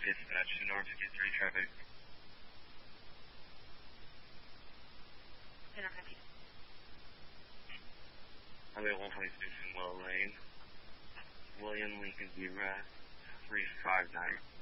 Dispatch to North 53 traffic. Highway 126 in Willow Lane. William Lincoln Zebra 359.